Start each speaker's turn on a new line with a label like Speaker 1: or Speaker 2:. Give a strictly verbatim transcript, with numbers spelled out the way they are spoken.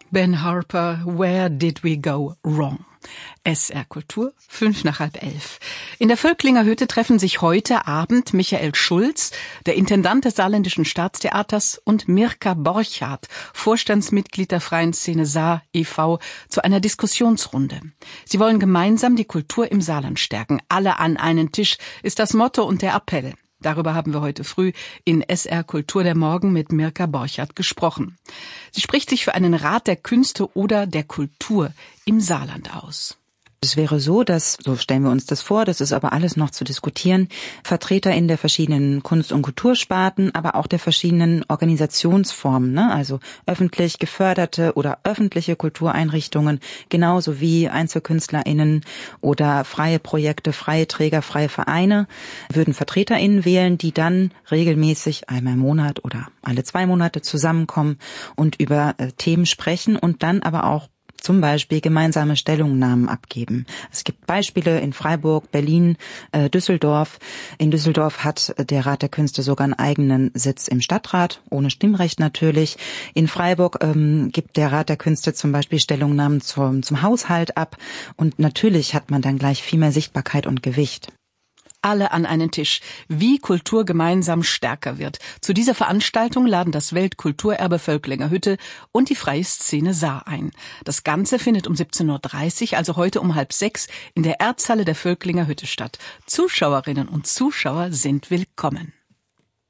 Speaker 1: Ben Harper, Where Did We Go Wrong? S R Kultur, fünf nach halb elf. In der Völklinger Hütte treffen sich heute Abend Michael Schulz, der Intendant des Saarländischen Staatstheaters, und Mirka Borchardt, Vorstandsmitglied der Freien Szene Saar e V, zu einer Diskussionsrunde. Sie wollen gemeinsam die Kultur im Saarland stärken. Alle an einen Tisch ist das Motto und der Appell. Darüber haben wir heute früh in S R Kultur der Morgen mit Mirka Borchardt gesprochen. Sie spricht sich für einen Rat der Künste oder der Kultur im Saarland aus.
Speaker 2: Es wäre so, dass, so stellen wir uns das vor, das ist aber alles noch zu diskutieren, Vertreter in der verschiedenen Kunst- und Kultursparten, aber auch der verschiedenen Organisationsformen, ne? Also öffentlich geförderte oder öffentliche Kultureinrichtungen, genauso wie EinzelkünstlerInnen oder freie Projekte, freie Träger, freie Vereine, würden VertreterInnen wählen, die dann regelmäßig einmal im Monat oder alle zwei Monate zusammenkommen und über äh, Themen sprechen und dann aber auch zum Beispiel gemeinsame Stellungnahmen abgeben. Es gibt Beispiele in Freiburg, Berlin, äh, Düsseldorf. In Düsseldorf hat der Rat der Künste sogar einen eigenen Sitz im Stadtrat, ohne Stimmrecht natürlich. In Freiburg ähm, gibt der Rat der Künste zum Beispiel Stellungnahmen zum, zum Haushalt ab. Und natürlich hat man dann gleich viel mehr Sichtbarkeit und Gewicht.
Speaker 1: Alle an einen Tisch, wie Kultur gemeinsam stärker wird. Zu dieser Veranstaltung laden das Weltkulturerbe Völklinger Hütte und die Freie Szene Saar ein. Das Ganze findet um siebzehn Uhr dreißig, also heute um halb sechs, in der Erzhalle der Völklinger Hütte statt. Zuschauerinnen und Zuschauer sind willkommen.